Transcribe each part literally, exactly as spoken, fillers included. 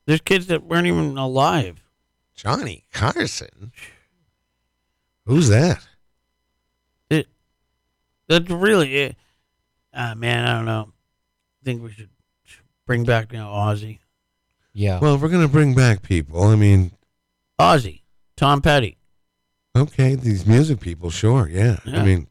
There's kids that weren't even alive. Johnny Carson? Who's that? It, that's really it. Ah, man, I don't know. I think we should bring back, you know, Ozzy. Yeah. Well, if we're going to bring back people, I mean... Ozzy. Tom Petty. Okay, these music people, sure, yeah. Yeah. I mean...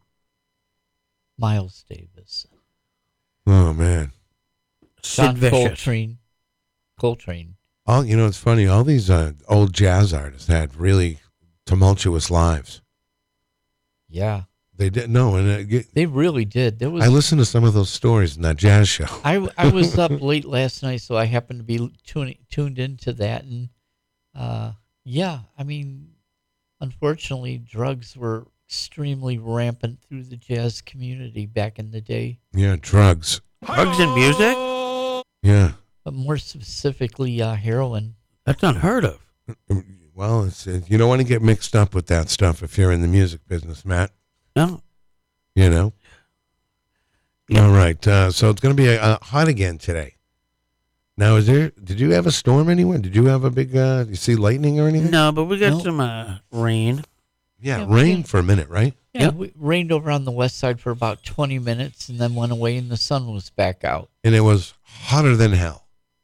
Miles Davis. Oh, man. Sid John Vicious. Coltrane. Coltrane. All You know, it's funny. All these uh, old jazz artists had really tumultuous lives. Yeah. They did. No, and uh, get- They really did. There was I listened to some of those stories in that jazz show. I, I was up late last night, so I happened to be tuning, tuned into that. And, uh, yeah, I mean, unfortunately, drugs were extremely rampant through the jazz community back in the day. Yeah, drugs. Drugs and music? Yeah. But more specifically, uh, heroin. That's unheard of. Well, it's, uh, you don't want to get mixed up with that stuff if you're in the music business, Matt. No. You know? Yeah. All right. Uh, so it's going to be uh, hot again today. Now, is there? Did you have a storm anywhere? Did you have a big, uh, you see lightning or anything? No, but we got No. some uh, rain. Yeah, Yeah, rain yeah. for a minute, right? Yeah, Yep. it rained over on the west side for about twenty minutes and then went away and the sun was back out. And it was hotter than hell.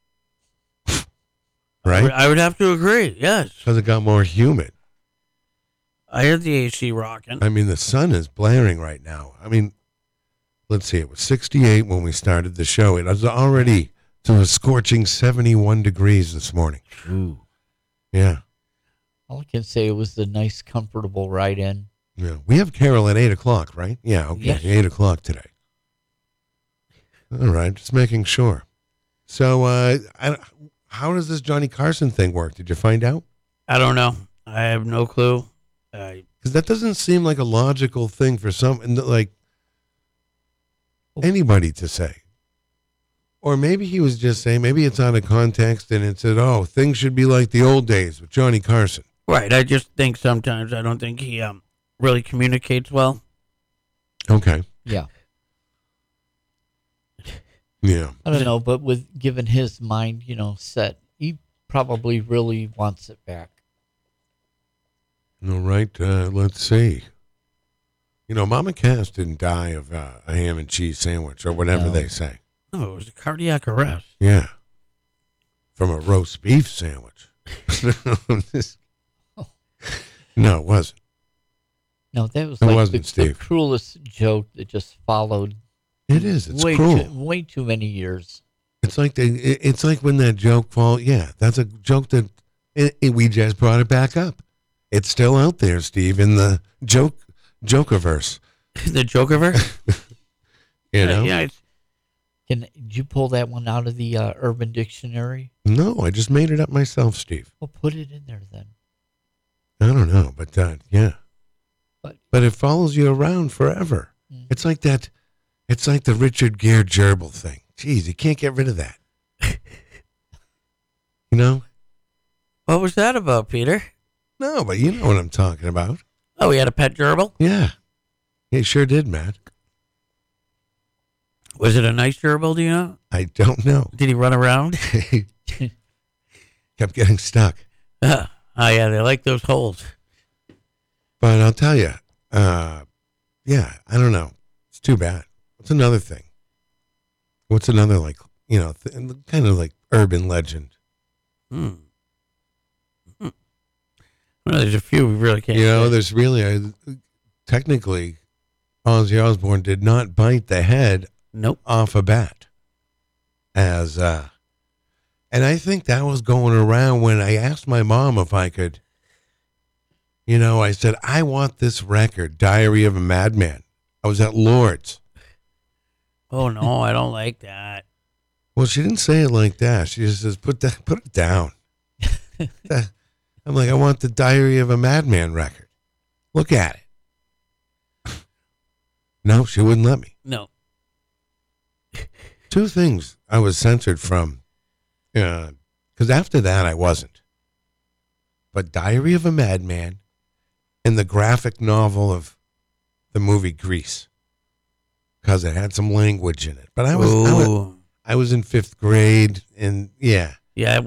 I Right? would, I would have to agree. Yes. Because it got more humid. I had the A C rocking. I mean, the sun is blaring right now. I mean, let's see, it was sixty-eight when we started the show. It was already to a scorching seventy-one degrees this morning. Ooh. Yeah. All I can say, it was the nice, comfortable ride in. Yeah. We have Carol at eight o'clock, right? Yeah, okay. Yes. eight o'clock today. All right, just making sure. So, uh, I, how does this Johnny Carson thing work? Did you find out? I don't know. I have no clue. I Because that doesn't seem like a logical thing for some, like, anybody to say. Or maybe he was just saying, maybe it's out of context and it said, oh, things should be like the old days with Johnny Carson. right. I just think sometimes I don't think he um really communicates well. Okay. Yeah. Yeah. I don't know, but with given his mind, you know, set, he probably really wants it back. All right. Uh, let's see. You know, Mama Cass didn't die of uh, a ham and cheese sandwich or whatever No. they say. No, it was a cardiac arrest. Yeah. From a roast beef sandwich. No, it wasn't. No, that was It like wasn't, the, the Steve. cruelest joke that just followed It is. It's way cruel. too way too many years. It's like they. it- It's like when that joke fall. Yeah, that's a joke that it, it- we just brought it back up. It's still out there, Steve, in the joke Jokerverse. The Jokerverse. You know? Yeah. It's, Can did you pull that one out of the uh, Urban Dictionary? No, I just made it up myself, Steve. Well, put it in there then. I don't know, but uh, yeah. But But it follows you around forever. Mm. It's like that. It's like the Richard Gere gerbil thing. Jeez, you can't get rid of that. You know? what was that about, Peter? No, but you know what I'm talking about. Oh, he had a pet gerbil. Yeah. He sure did, Matt. Was it a nice gerbil? Do you know? I don't know. Did he run around? Kept getting stuck. Uh, oh yeah, they like those holes. But I'll tell you, uh, yeah, I don't know. It's too bad. What's another thing? What's another, like, you know, th- kind of like urban legend? Hmm. Hmm. Well, there's a few we really can't. You know, say. there's really, a, technically, Ozzy Osbourne did not bite the head Nope. off a bat. As, uh, and I think that was going around when I asked my mom if I could, you know, I said, I want this record, Diary of a Madman. I was at Lord's. Oh no, I don't like that. Well, she didn't say it like that. She just says, "Put that, put it down." I'm like, I want the Diary of a Madman record. Look at it. No, she wouldn't let me. No. Two things I was censored from, because after that I wasn't. But Diary of a Madman and the graphic novel of the movie Grease, because it had some language in it. But I was, I was, Ooh. I was in fifth grade, and yeah. Yeah,